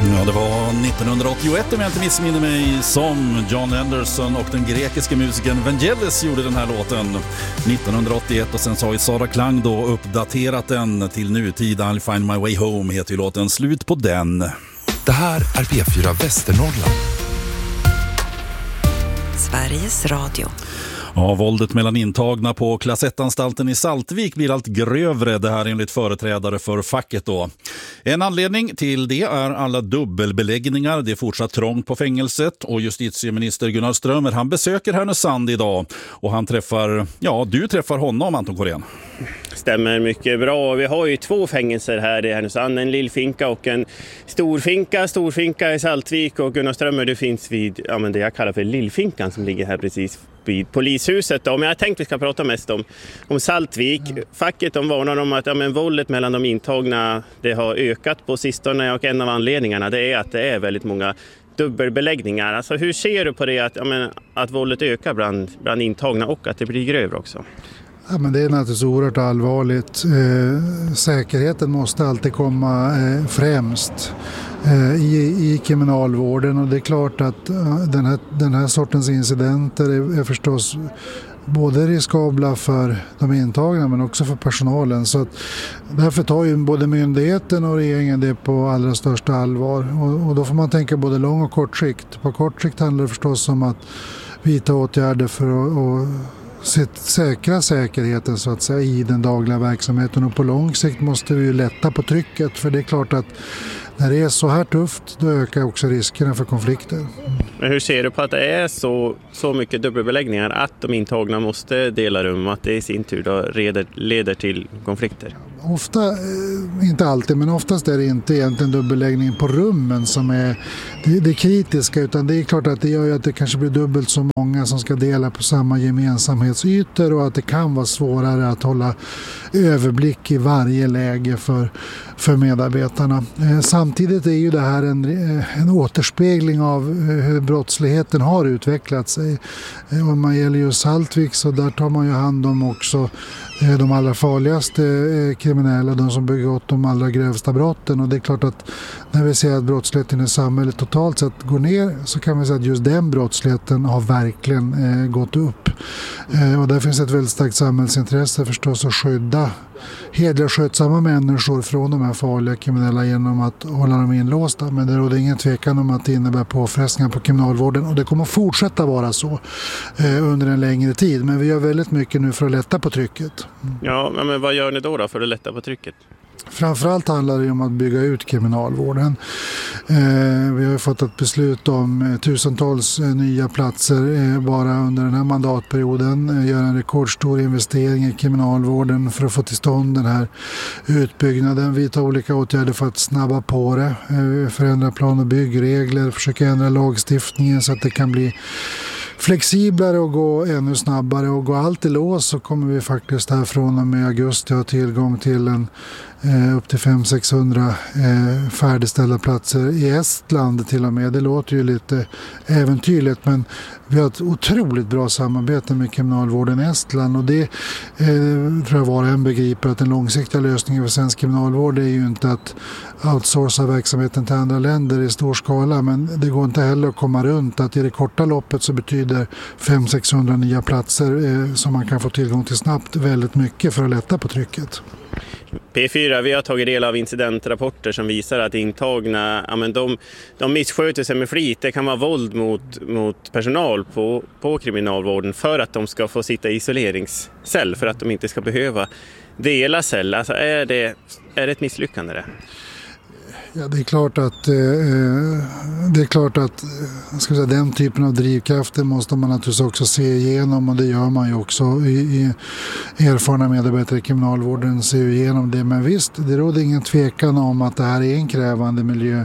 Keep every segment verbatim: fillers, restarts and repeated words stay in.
Ja, det var nittonhundraåttioett om jag inte missminner mig som John Anderson och den grekiska musikern Vangelis gjorde den här låten nittonhundraåttioett, och sen så har ju Sara Klang då uppdaterat den till nutid. I'll find my way home heter ju låten. Slut på den. Det här är P fyra Västernorrland. Sveriges Radio. Ja, våldet mellan intagna på klass ett-anstalten i Saltvik blir allt grövre, det här enligt företrädare för facket då. En anledning till det är alla dubbelbeläggningar, det är fortsatt trångt på fängelset, och justitieminister Gunnar Strömmer, han besöker Härnösand idag och han träffar, ja du träffar honom Anton Korén. Stämmer mycket bra. Vi har ju två fängelser här i Härnösand, en lillfinka och en storfinka. Storfinka i Saltvik, och Gunnar Strömmer det finns vid ja, men det jag kallar för lillfinkan som ligger här precis vid polishuset. Men jag tänkte vi ska prata mest om, om Saltvik. Facket de varnar om att ja, men våldet mellan de intagna det har ökat på sistone, och en av anledningarna det är att det är väldigt många dubbelbeläggningar. Alltså, hur ser du på det att, ja, men, att våldet ökar bland, bland intagna och att det blir grövre också? Ja, men det är naturligtvis oerhört allvarligt. Eh, säkerheten måste alltid komma eh, främst eh, i, i kriminalvården, och det är klart att eh, den, här, den här sortens incidenter är, är förstås både riskabla för de intagna men också för personalen. Så att därför tar ju både myndigheten och regeringen det på allra största allvar, och, och då får man tänka både lång och kort sikt. På kort sikt handlar det förstås om att vidta åtgärder för att och, säkra säkerheten så att säga i den dagliga verksamheten, och på lång sikt måste vi ju lätta på trycket, för det är klart att när det är så här tufft då ökar också riskerna för konflikter. Men hur ser du på att det är så, så mycket dubbelbeläggningar att de intagna måste dela rum, att det i sin tur då leder, leder till konflikter? Ofta, inte alltid, men oftast är det inte egentligen dubbelläggning på rummen som är det, det kritiska, utan det är klart att det gör ju att det kanske blir dubbelt så många som ska dela på samma gemensamhetsytor, och att det kan vara svårare att hålla överblick i varje läge för, för medarbetarna. Samtidigt är ju det här en, en återspegling av hur brottsligheten har utvecklat sig. Om man gäller ju Saltvik så där tar man ju hand om också de allra farligaste kriminella, de som begått de allra grövsta brotten, och det är klart att när vi ser att brottsligheten i samhället totalt sett går ner, så kan vi säga att just den brottsligheten har verkligen eh, gått upp. Eh, och där finns ett väldigt starkt samhällsintresse förstås att skydda hedliga skötsamma människor från de här farliga kriminella genom att hålla dem inlåsta. Men det råder ingen tvekan om att det innebär påfrestningar på kriminalvården, och det kommer att fortsätta vara så eh, under en längre tid. Men vi gör väldigt mycket nu för att lätta på trycket. Mm. Ja, men vad gör ni då, då för att lätta på trycket? Framförallt handlar det om att bygga ut kriminalvården. Eh, vi har fått ett beslut om eh, tusentals eh, nya platser eh, bara under den här mandatperioden. Eh, göra en rekordstor investering i kriminalvården för att få till stånd den här utbyggnaden. Vi tar olika åtgärder för att snabba på det. Eh, förändra plan- och byggregler, försöka ändra lagstiftningen så att det kan bli flexiblare och gå ännu snabbare, och gå allt i lås så kommer vi faktiskt här från och med augusti ha tillgång till en eh, upp till fem till sexhundra eh, färdigställda platser i Estland till och med. Det låter ju lite äventyrligt, men vi har ett otroligt bra samarbete med kriminalvården i Estland, och det eh, tror jag var en begriper att den långsiktiga lösningen för svensk kriminalvård är ju inte att outsourca verksamheten till andra länder i stor skala, men det går inte heller att komma runt att i det korta loppet så betyder fem till sexhundra nya platser eh, som man kan få tillgång till snabbt väldigt mycket för att lätta på trycket. P fyra, vi har tagit del av incidentrapporter som visar att intagna, ja, men de, de missköter sig med flit. Det kan vara våld mot, mot personal på, på kriminalvården för att de ska få sitta i isoleringscell, för att de inte ska behöva dela cell. Alltså är det, är det ett misslyckande det? Ja, det är klart att, eh, det är klart att ska säga, den typen av drivkrafter måste man naturligtvis också se igenom, och det gör man ju också. I, i erfarna medarbetare i kriminalvården ser ju igenom det, men visst, det råder ingen tvekan om att det här är en krävande miljö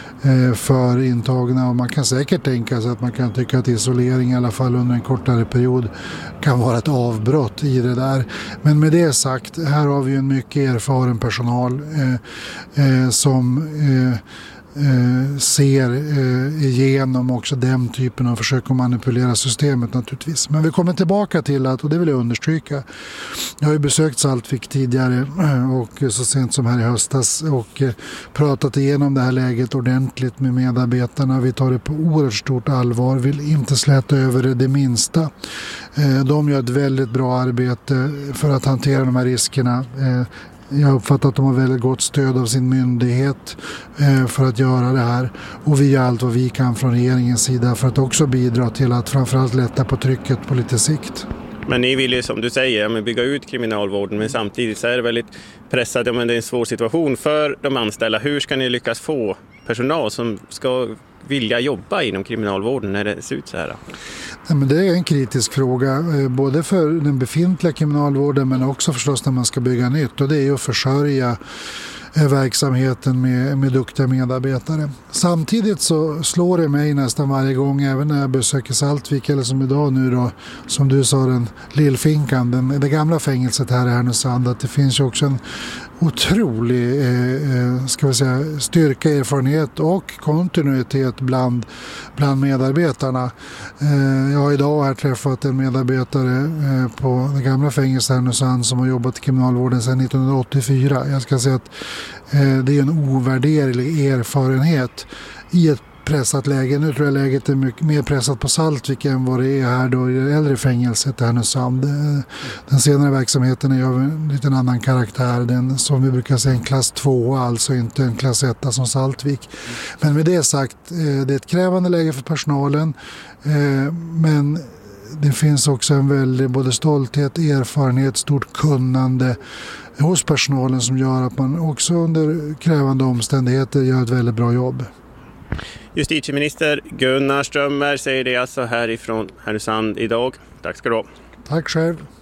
för intagna, och man kan säkert tänka sig att man kan tycka att isolering i alla fall under en kortare period kan vara ett avbrott i det där. Men med det sagt, här har vi en mycket erfaren personal eh, eh, som eh, eh, ser eh, igenom också den typen av försök att manipulera systemet naturligtvis. Men vi kommer tillbaka till att, och det vill jag understryka, jag har ju besökt Saltvik tidigare och så sent som här i höstas och eh, pratat igenom det här läget ordentligt med medarbetarna. Vi tar det på oerhört stort allvar, vill inte släta över det det minsta. Eh, de gör ett väldigt bra arbete för att hantera de här riskerna. Eh, Jag har uppfattat att de har väldigt gott stöd av sin myndighet eh, för att göra det här. Och vi gör allt vad vi kan från regeringens sida för att också bidra till att framförallt lätta på trycket på lite sikt. Men ni vill ju, som du säger, bygga ut kriminalvården, men samtidigt så är det väldigt pressat. Ja, men det är en svår situation för de anställda. Hur ska ni lyckas få personal som ska vilja jobba inom kriminalvården när det ser ut så här? Ja, men det är en kritisk fråga, både för den befintliga kriminalvården men också förstås när man ska bygga nytt, och det är ju att försörja verksamheten med, med duktiga medarbetare. Samtidigt så slår det mig nästan varje gång, även när jag besöker Saltvik eller som idag nu då, som du sa, den Lillfinkan, den, det gamla fängelset här i Härnösand, att det finns ju också en otrolig eh, ska vi säga, styrka, erfarenhet och kontinuitet bland, bland medarbetarna. Eh, jag har idag här träffat en medarbetare eh, på det gamla fängelset Härnösand som har jobbat i kriminalvården sedan nittonhundraåttiofyra. Jag ska säga att eh, det är en ovärderlig erfarenhet i ett pressat läge. Nu tror jag läget är mycket mer pressat på Saltvik än vad det är här då i det äldre fängelset i Härnösand. Den senare verksamheten är av en liten annan karaktär. Den som vi brukar säga en klass två, alltså inte en klass ett som Saltvik. Men med det sagt, det är ett krävande läge för personalen, men det finns också en väldigt både stolthet, erfarenhet, stort kunnande hos personalen som gör att man också under krävande omständigheter gör ett väldigt bra jobb. Justitieminister Gunnar Strömmer säger det alltså härifrån Härnösand idag. Tack ska du ha. Tack själv.